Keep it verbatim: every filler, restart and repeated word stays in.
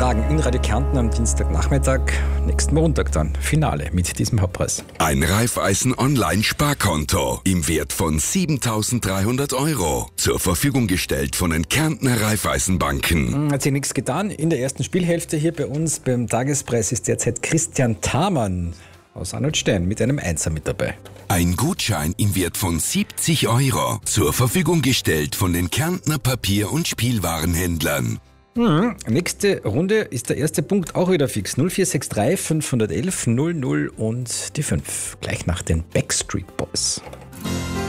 Tagen in Radio Kärnten am Dienstagnachmittag. Nächsten Montag dann Finale mit diesem Hauptpreis. Ein Raiffeisen Online-Sparkonto im Wert von siebentausenddreihundert Euro. Zur Verfügung gestellt von den Kärntner Raiffeisenbanken. Hat sich nichts getan. In der ersten Spielhälfte hier bei uns beim Tagespreis ist derzeit Christian Thamann aus Arnoldstein mit einem Einser mit dabei. Ein Gutschein im Wert von siebzig Euro. Zur Verfügung gestellt von den Kärntner Papier- und Spielwarenhändlern. Mhm. Nächste Runde ist der erste Punkt auch wieder fix. null vier sechs drei fünf eins eins null null und die fünf. Gleich nach den Backstreet Boys.